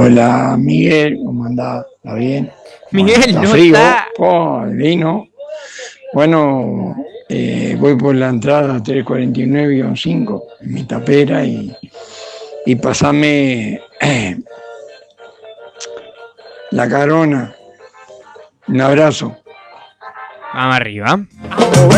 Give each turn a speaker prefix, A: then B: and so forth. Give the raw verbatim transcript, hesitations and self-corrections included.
A: Hola Miguel, ¿cómo andás? ¿Está bien? Bueno,
B: Miguel,
A: está
B: no
A: frío,
B: está.
A: oh, el vino. Bueno, eh, voy por la entrada trescientos cuarenta y nueve guión cinco en mi tapera y, y pasame eh, la carona. Un abrazo.
B: Vamos arriba.